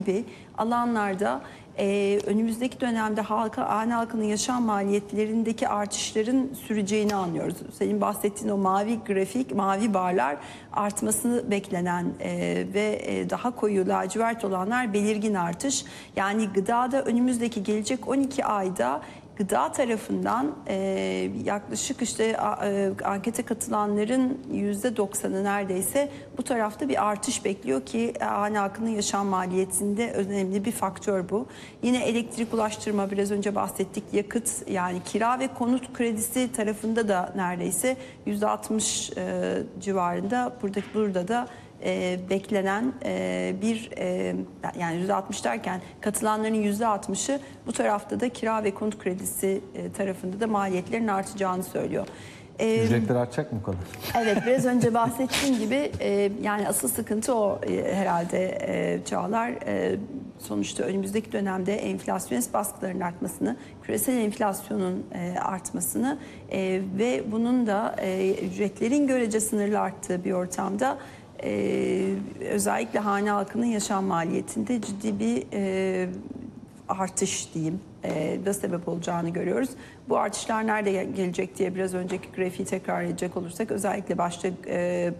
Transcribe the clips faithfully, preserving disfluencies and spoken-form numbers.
gibi alanlarda e, önümüzdeki dönemde halka, hane halkının yaşam maliyetlerindeki artışların süreceğini anlıyoruz. Senin bahsettiğin o mavi grafik, mavi barlar artmasını beklenen e, ve e, daha koyu lacivert olanlar belirgin artış. Yani gıdada önümüzdeki gelecek on iki ayda gıda tarafından e, yaklaşık işte e, ankete katılanların yüzde doksanı neredeyse bu tarafta bir artış bekliyor ki hane halkının yaşam maliyetinde önemli bir faktör bu. Yine elektrik, ulaştırma, biraz önce bahsettik, yakıt, yani kira ve konut kredisi tarafında da neredeyse yüzde altmış e, civarında burada, burada da E, beklenen e, bir e, yani yüzde altmış derken katılanların yüzde altmışı bu tarafta da kira ve konut kredisi e, tarafında da maliyetlerin artacağını söylüyor. E, Ücretler artacak mı bu kadar? Evet, biraz önce bahsettiğim gibi e, yani asıl sıkıntı o e, herhalde e, Çağlar. E, sonuçta önümüzdeki dönemde enflasyonist baskıların artmasını, küresel enflasyonun e, artmasını e, ve bunun da e, ücretlerin görece sınırlı arttığı bir ortamda Ee, özellikle hane halkının yaşam maliyetinde ciddi bir e, artış diyeyim e, da sebep olacağını görüyoruz. Bu artışlar nerede gelecek diye biraz önceki grafiği tekrar edecek olursak özellikle başta e,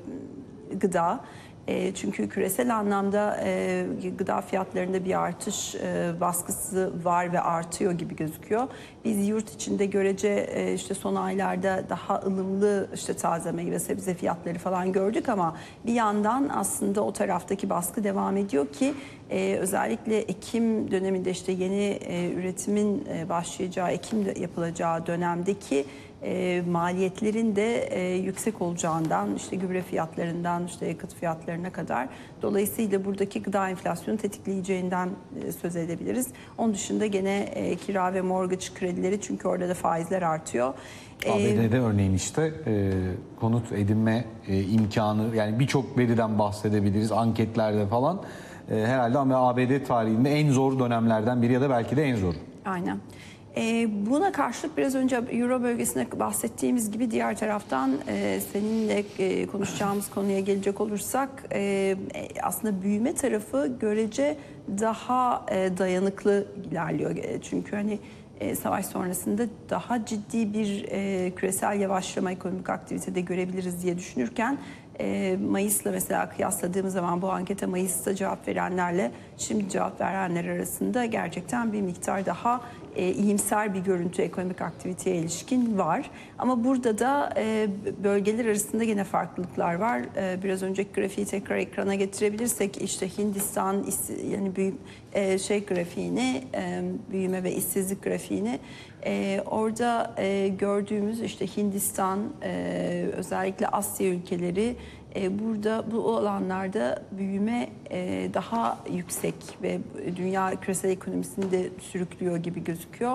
gıda. E, çünkü küresel anlamda e, gıda fiyatlarında bir artış e, baskısı var ve artıyor gibi gözüküyor. Biz yurt içinde görece e, işte son aylarda daha ılımlı işte taze meyve sebze fiyatları falan gördük ama bir yandan aslında o taraftaki baskı devam ediyor ki e, özellikle Ekim döneminde işte yeni e, üretimin e, başlayacağı, Ekim'de yapılacağı dönemdeki E, maliyetlerin de e, yüksek olacağından, işte gübre fiyatlarından işte yakıt fiyatlarına kadar, dolayısıyla buradaki gıda enflasyonu tetikleyeceğinden e, söz edebiliriz. Onun dışında gene e, kira ve mortgage kredileri, çünkü orada da faizler artıyor. A B D'de ee, örneğin işte e, konut edinme e, imkanı, yani birçok veriden bahsedebiliriz anketlerde falan. E, herhalde ama A B D tarihinde en zor dönemlerden biri ya da belki de en zor. Aynen. E, buna karşılık biraz önce Euro bölgesine bahsettiğimiz gibi diğer taraftan e, seninle e, konuşacağımız konuya gelecek olursak e, aslında büyüme tarafı görece daha e, dayanıklı ilerliyor. E, çünkü hani e, savaş sonrasında daha ciddi bir e, küresel yavaşlama ekonomik aktivitede görebiliriz diye düşünürken e, Mayıs'la mesela kıyasladığımız zaman bu ankete Mayıs'ta cevap verenlerle şimdi cevap verenler arasında gerçekten bir miktar daha E, iyimser bir görüntü ekonomik aktiviteye ilişkin var. Ama burada da e, bölgeler arasında yine farklılıklar var. E, biraz önceki grafiği tekrar ekrana getirebilirsek işte Hindistan yani büyü, e, şey grafiğini, e, büyüme ve işsizlik grafiğini e, orada e, gördüğümüz işte Hindistan, e, özellikle Asya ülkeleri, burada bu alanlarda büyüme daha yüksek ve dünya küresel ekonomisini de sürüklüyor gibi gözüküyor.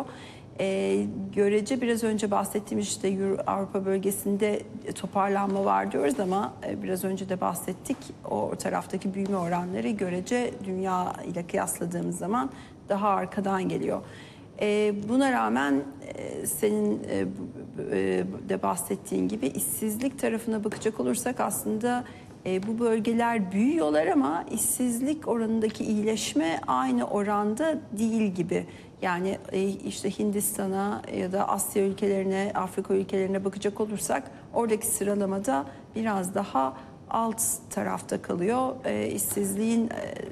Görece biraz önce bahsettiğimiz işte Avrupa bölgesinde toparlanma var diyoruz ama biraz önce de bahsettik, o taraftaki büyüme oranları görece dünya ile kıyasladığımız zaman daha arkadan geliyor. E, buna rağmen e, senin e, e, de bahsettiğin gibi işsizlik tarafına bakacak olursak aslında e, bu bölgeler büyüyorlar ama işsizlik oranındaki iyileşme aynı oranda değil gibi. Yani e, işte Hindistan'a ya da Asya ülkelerine, Afrika ülkelerine bakacak olursak oradaki sıralamada biraz daha alt tarafta kalıyor. E, işsizliğin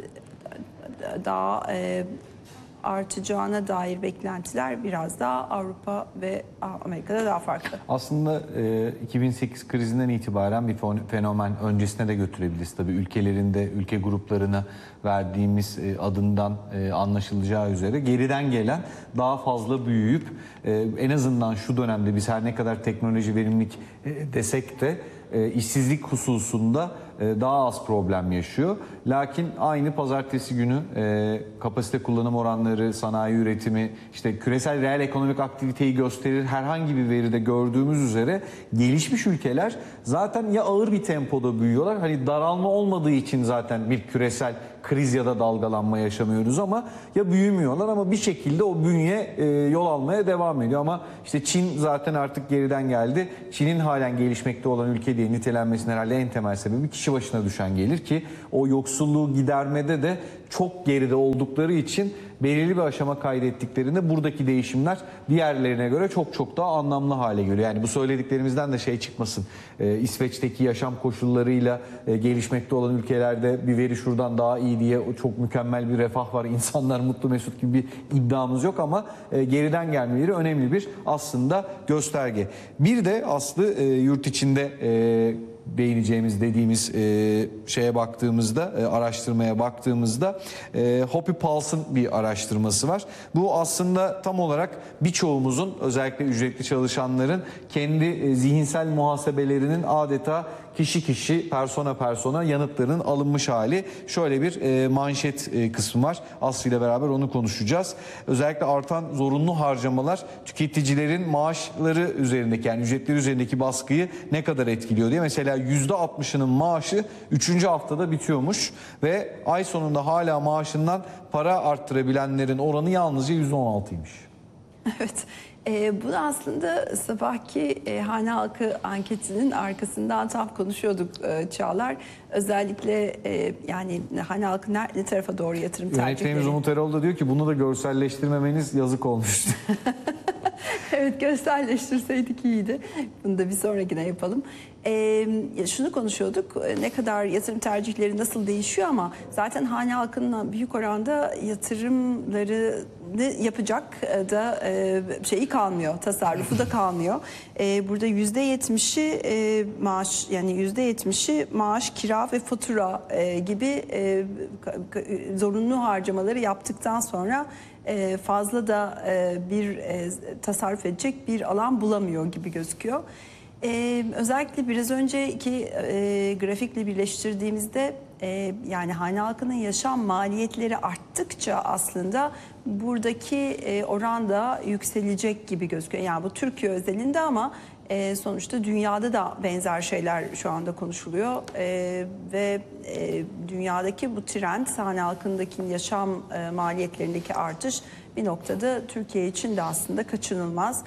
e, daha E, artacağına dair beklentiler biraz daha Avrupa ve Amerika'da daha farklı. Aslında e, iki bin sekiz krizinden itibaren bir fenomen, öncesine de götürebiliriz tabii. Ülkelerinde, ülke gruplarına verdiğimiz e, adından e, anlaşılacağı üzere geriden gelen, daha fazla büyüyüp e, en azından şu dönemde biz her ne kadar teknoloji, verimlilik e, desek de e, işsizlik hususunda e, daha az problem yaşıyor. Lakin aynı pazartesi günü e, kapasite kullanım oranları, sanayi üretimi, işte küresel reel ekonomik aktiviteyi gösterir herhangi bir veride gördüğümüz üzere gelişmiş ülkeler zaten ya ağır bir tempoda büyüyorlar. Hani daralma olmadığı için zaten bir küresel kriz ya da dalgalanma yaşamıyoruz ama ya büyümüyorlar ama bir şekilde o bünye e, yol almaya devam ediyor. Ama işte Çin zaten artık geriden geldi. Çin'in halen gelişmekte olan ülke diye nitelenmesinin herhalde en temel sebebi kişi kişi başına düşen gelir ki o yoksulluğu gidermede de çok geride oldukları için belirli bir aşama kaydettiklerinde buradaki değişimler diğerlerine göre çok çok daha anlamlı hale geliyor. Yani bu söylediklerimizden de şey çıkmasın. Ee, İsveç'teki yaşam koşullarıyla e, gelişmekte olan ülkelerde bir veri şuradan daha iyi diye çok mükemmel bir refah var. İnsanlar mutlu mesut gibi bir iddiamız yok ama e, geriden gelmeleri önemli bir aslında gösterge. Bir de Aslı e, yurt içinde e, değineceğimiz dediğimiz e, şeye baktığımızda, e, araştırmaya baktığımızda e, Hopi Pulse'ın bir araştırması var. Bu aslında tam olarak birçoğumuzun, özellikle ücretli çalışanların kendi e, zihinsel muhasebelerinin adeta kişi kişi, persona persona yanıtlarının alınmış hali. Şöyle bir e, manşet e, kısmı var. Aslı ile beraber onu konuşacağız. Özellikle artan zorunlu harcamalar tüketicilerin maaşları üzerindeki, yani ücretleri üzerindeki baskıyı ne kadar etkiliyor diye. Mesela yüzde altmışının maaşı üçüncü haftada bitiyormuş ve ay sonunda hala maaşından para arttırabilenlerin oranı yalnızca yüzde on altıymış. Evet. E, bunu aslında sabahki e, hane halkı anketinin arkasından tam konuşuyorduk e, Çağlar. Özellikle e, yani hane halkı ne, ne tarafa doğru yatırım tercihleri? Yönetmenimiz Umut Erol da diyor ki bunu da görselleştirmemeniz yazık olmuştu. Evet, görselleştirseydik iyiydi. Bunu da bir sonrakine yapalım. Ee, şunu konuşuyorduk, ne kadar yatırım tercihleri nasıl değişiyor ama zaten hane halkının büyük oranda yatırımlarını yapacak da e, şeyi kalmıyor, tasarrufu da kalmıyor. E, burada yüzde yetmişi e, maaş, yani yüzde yetmişi maaş, kira ve fatura e, gibi e, zorunlu harcamaları yaptıktan sonra e, fazla da e, bir e, tasarruf edecek bir alan bulamıyor gibi gözüküyor. Ee, özellikle biraz önceki e, grafikle birleştirdiğimizde e, yani hane halkının yaşam maliyetleri arttıkça aslında buradaki e, oran da yükselecek gibi gözüküyor. Yani bu Türkiye özelinde ama e, sonuçta dünyada da benzer şeyler şu anda konuşuluyor e, ve e, dünyadaki bu trend, hane halkındaki yaşam e, maliyetlerindeki artış bir noktada Türkiye için de aslında kaçınılmaz.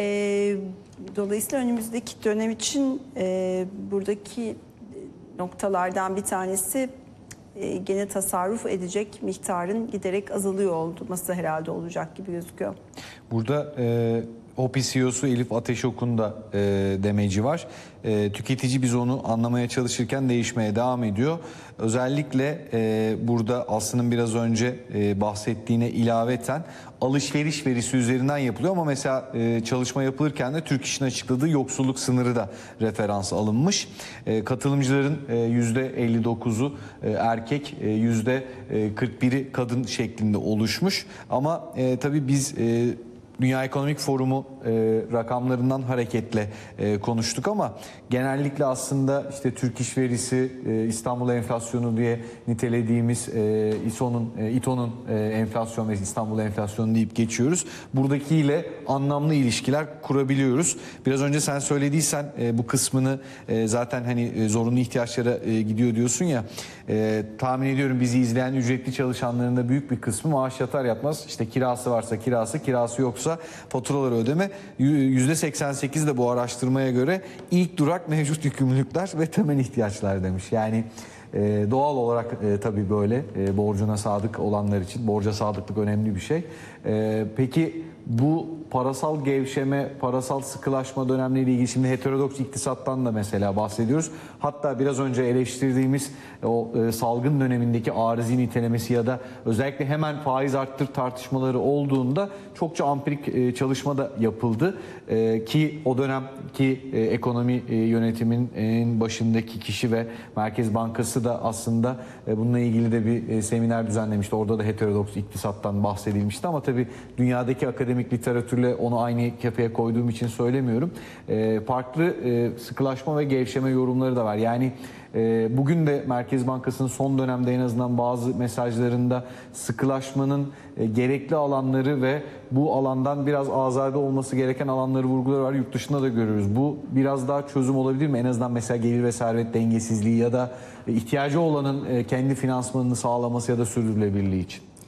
E, dolayısıyla önümüzdeki dönem için e, buradaki noktalardan bir tanesi e, gene tasarruf edecek miktarın giderek azalıyor olması herhalde olacak gibi gözüküyor. Burada e, Hopi C E O'su Elif Ateşok'un da e, demeci var. E, tüketici biz onu anlamaya çalışırken değişmeye devam ediyor. Özellikle e, burada Aslı'nın biraz önce e, bahsettiğine ilaveten alışveriş verisi üzerinden yapılıyor ama mesela e, çalışma yapılırken de Türk İş'in açıkladığı yoksulluk sınırı da referans alınmış. E, katılımcıların e, yüzde elli dokuzu e, erkek, e, yüzde kırk biri kadın şeklinde oluşmuş. Ama e, tabii biz e, Dünya Ekonomik Forumu e, rakamlarından hareketle e, konuştuk ama genellikle aslında işte Türk İş verisi, e, İstanbul enflasyonu diye nitelediğimiz e, İSO'nun, e, İTO'nun e, enflasyon ve İstanbul enflasyonu deyip geçiyoruz. Buradakiyle anlamlı ilişkiler kurabiliyoruz. Biraz önce sen söylediysen e, bu kısmını e, zaten hani e, zorunlu ihtiyaçlara e, gidiyor diyorsun ya. E, tahmin ediyorum bizi izleyen ücretli çalışanların da büyük bir kısmı maaş yatar yatmaz işte kirası varsa kirası, kirası yoksa faturaları ödeme. yüzde seksen sekiz de bu araştırmaya göre ilk durak mevcut yükümlülükler ve temel ihtiyaçlar demiş. Yani e, doğal olarak e, tabii böyle e, borcuna sadık olanlar için borca sadıklık önemli bir şey. E, peki bu parasal gevşeme, parasal sıkılaşma dönemleriyle ilgili şimdi heterodoks iktisattan da mesela bahsediyoruz. Hatta biraz önce eleştirdiğimiz o e, salgın dönemindeki arızi nitelemesi ya da özellikle hemen faiz arttır tartışmaları olduğunda çokça ampirik e, çalışma da yapıldı. E, ki o dönemki e, ekonomi e, yönetiminin başındaki kişi ve Merkez Bankası da aslında e, bununla ilgili de bir e, seminer düzenlemişti. Orada da heterodoks iktisattan bahsedilmişti ama tabii dünyadaki akademik literatürle onu aynı kefeye koyduğum için söylemiyorum. E, farklı e, sıkılaşma ve gevşeme yorumları da var. Yani e, bugün de Merkez Bankası'nın son dönemde en azından bazı mesajlarında sıkılaşmanın e, gerekli alanları ve bu alandan biraz azade olması gereken alanları vurguları var. Yurt dışında da görüyoruz. Bu biraz daha çözüm olabilir mi? En azından mesela gelir ve servet dengesizliği ya da e, ihtiyacı olanın e, kendi finansmanını sağlaması ya da sürdürülebilirliği için.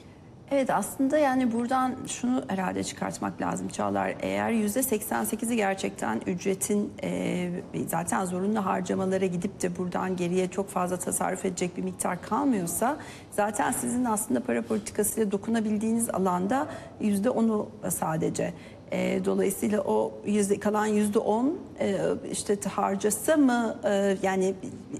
Evet, aslında yani buradan şunu herhalde çıkartmak lazım Çağlar. Eğer yüzde seksen sekizi gerçekten ücretin e, zaten zorunlu harcamalara gidip de buradan geriye çok fazla tasarruf edecek bir miktar kalmıyorsa, zaten sizin aslında para politikasıyla dokunabildiğiniz alanda yüzde onu sadece. E, dolayısıyla o yüzde, kalan yüzde on e, işte harcasa mı, e, yani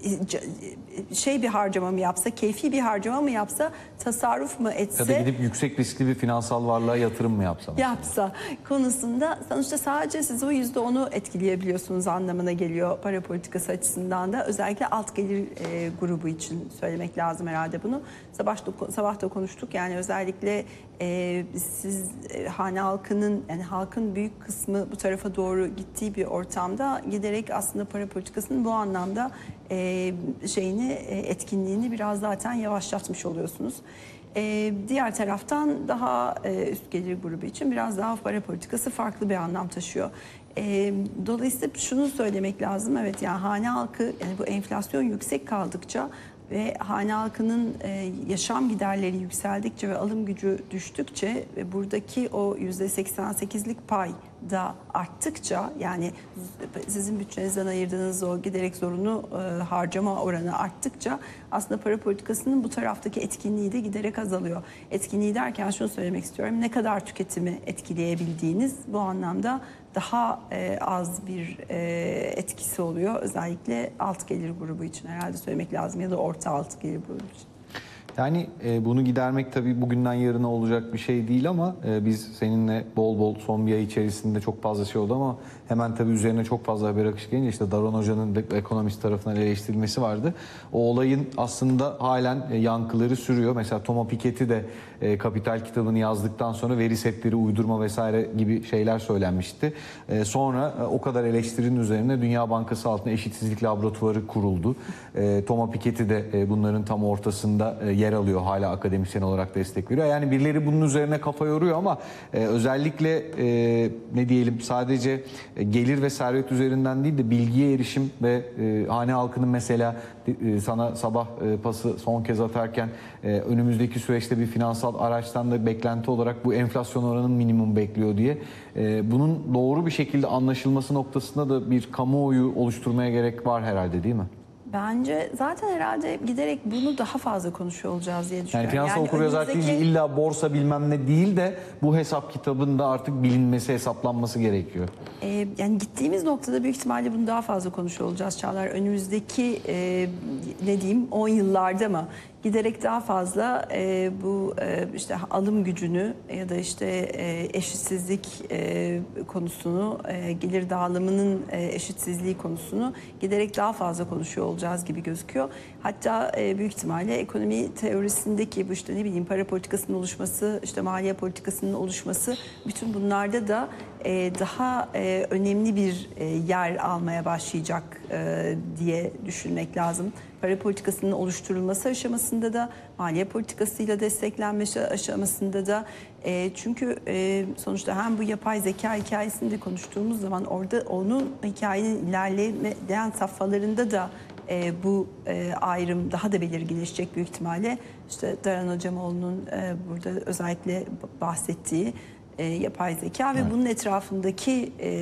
e, şey bir harcama mı yapsa, keyfi bir harcama mı yapsa, tasarruf mu etse, Ya da gidip yüksek riskli bir finansal varlığa yatırım mı yapsa? Mesela? yapsa konusunda sonuçta sadece siz o yüzde onu etkileyebiliyorsunuz anlamına geliyor para politikası açısından da. Özellikle alt gelir e, grubu için söylemek lazım herhalde bunu. Sabah da, sabah da konuştuk yani özellikle e, siz e, hane halkının, yani halkın büyük kısmı bu tarafa doğru gittiği bir ortamda giderek aslında para politikasının bu anlamda e, şeyini e, etkinliğini biraz zaten yavaşlatmış oluyorsunuz. Ee, diğer taraftan daha e, üst gelir grubu için biraz daha para politikası farklı bir anlam taşıyor. Ee, dolayısıyla şunu söylemek lazım, evet yani hane halkı, yani bu enflasyon yüksek kaldıkça ve hane halkının e, yaşam giderleri yükseldikçe ve alım gücü düştükçe ve buradaki o yüzde seksen sekizlik pay da arttıkça, yani sizin bütçenizden ayırdığınız o giderek zorunlu e, harcama oranı arttıkça aslında para politikasının bu taraftaki etkinliği de giderek azalıyor. Etkinliği derken şunu söylemek istiyorum: ne kadar tüketimi etkileyebildiğiniz bu anlamda daha e, az bir e, etkisi oluyor. Özellikle alt gelir grubu için herhalde söylemek lazım, ya da orta alt gelir grubu için. Yani e, bunu gidermek tabii bugünden yarına olacak bir şey değil ama e, biz seninle bol bol son bir ay içerisinde çok fazla şey oldu ama hemen tabii üzerine çok fazla haber akışı gelince işte Daron Hoca'nın ekonomist tarafından eleştirilmesi vardı. O olayın aslında halen e, yankıları sürüyor. Mesela Thomas Piketty de e, Kapital kitabını yazdıktan sonra veri setleri uydurma vesaire gibi şeyler söylenmişti. E, sonra e, o kadar eleştirinin üzerine Dünya Bankası altında eşitsizlik laboratuvarı kuruldu. E, Thomas Piketty de e, bunların tam ortasında e, yer alıyor, hala akademisyen olarak destek veriyor. Yani birileri bunun üzerine kafa yoruyor ama e, özellikle e, ne diyelim sadece e, gelir ve servet üzerinden değil de bilgiye erişim ve e, hane halkının mesela e, sana sabah e, pası son kez atarken e, önümüzdeki süreçte bir finansal araçtan da beklenti olarak bu enflasyon oranının minimum bekliyor diye e, bunun doğru bir şekilde anlaşılması noktasında da bir kamuoyu oluşturmaya gerek var herhalde, değil mi? Bence zaten herhalde giderek bunu daha fazla konuşuyor olacağız diye Yani düşünüyorum. finansal okuryazarlık önümüzdeki... deyince illa borsa bilmem ne değil de bu hesap kitabında artık bilinmesi, hesaplanması gerekiyor. Ee, yani gittiğimiz noktada büyük ihtimalle bunu daha fazla konuşuyor olacağız Çağlar. Önümüzdeki e, ne diyeyim on yıllarda mı giderek daha fazla e, bu e, işte alım gücünü ya da işte e, eşitsizlik e, konusunu, e, gelir dağılımının e, eşitsizliği konusunu giderek daha fazla konuşuyor olacağız gibi gözüküyor. Hatta e, büyük ihtimalle ekonomi teorisindeki bu işte ne bileyim para politikasının oluşması, işte maliye politikasının oluşması, bütün bunlarda da e, daha e, önemli bir e, yer almaya başlayacak e, diye düşünmek lazım. Para politikasının oluşturulması aşamasında da, maliye politikasıyla desteklenmesi aşamasında da, e, çünkü e, sonuçta hem bu yapay zeka hikayesini de konuştuğumuz zaman orada onun hikayenin ilerleyen safhalarında da e, bu e, ayrım daha da belirginleşecek büyük ihtimalle. İşte Daron Hocamoğlu'nun e, burada özellikle bahsettiği e, yapay zeka ve evet, bunun etrafındaki e,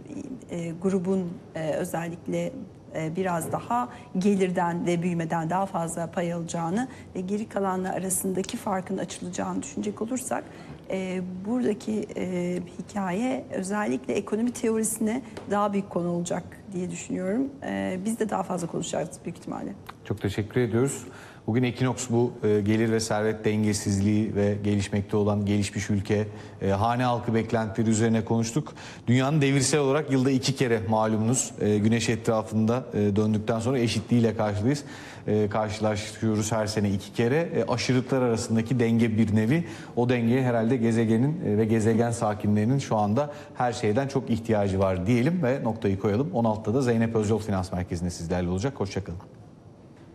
e, grubun e, özellikle biraz daha gelirden ve büyümeden daha fazla pay alacağını ve geri kalanlar arasındaki farkın açılacağını düşünecek olursak e, buradaki e, hikaye özellikle ekonomi teorisine daha büyük konu olacak diye düşünüyorum. E, biz de daha fazla konuşacağız büyük ihtimalle. Çok teşekkür ediyoruz. Bugün Ekinoks bu e, gelir ve servet dengesizliği ve gelişmekte olan gelişmiş ülke, e, hane halkı beklentileri üzerine konuştuk. Dünyanın devirsel olarak yılda iki kere malumunuz e, güneş etrafında e, döndükten sonra eşitliğiyle karşılayız. E, karşılaşıyoruz her sene iki kere. E, aşırılıklar arasındaki denge bir nevi. O dengeye herhalde gezegenin e, ve gezegen sakinlerinin şu anda her şeyden çok ihtiyacı var diyelim ve noktayı koyalım. on altıda da Zeynep Özyol Finans Merkezi'nde sizlerle olacak. Hoşçakalın.